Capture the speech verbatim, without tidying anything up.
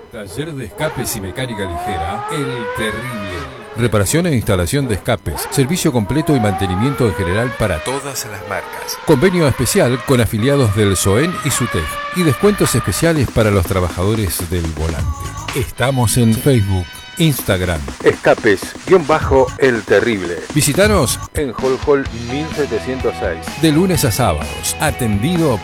Taller de escapes y mecánica ligera, El Terrible. Reparación e instalación de escapes, servicio completo y mantenimiento en general para todas las marcas. Convenio especial con afiliados del SOEN y SUTEC y descuentos especiales para los trabajadores del volante. Estamos en Facebook, Instagram, Escapes-El Terrible. Visítanos en Hall Hall mil setecientos seis. De lunes a sábados, atendido